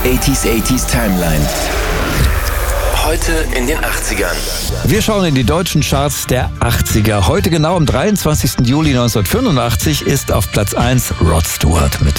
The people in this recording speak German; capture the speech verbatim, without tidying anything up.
achtziger achtziger Timeline. Heute in den achtzigern. Wir schauen in die deutschen Charts der achtziger. Heute genau am dreiundzwanzigsten Juli neunzehnhundertfünfundachtzig ist auf Platz eins Rod Stewart mit